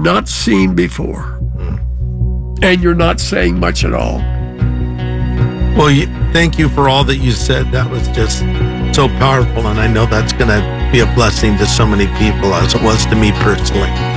not seen before. And you're not saying much at all. Well, thank you for all that you said. That was just so powerful, and I know that's going to be a blessing to so many people, as it was to me personally.